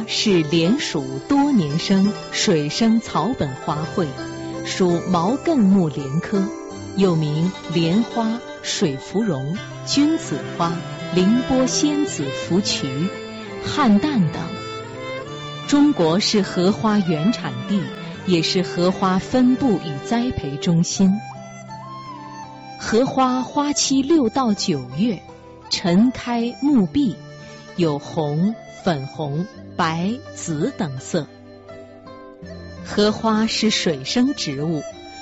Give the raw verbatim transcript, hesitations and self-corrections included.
是莲属多年生水生草本花卉，属毛茛木莲科，又名莲花、水芙蓉、君子花、凌波仙子芙蕖、汉旦等。中国是荷花原产地，也是荷花分布与栽培中心。荷花花期六到九月，晨开暮闭，有红、粉红、白、紫等色。荷花是水生植物，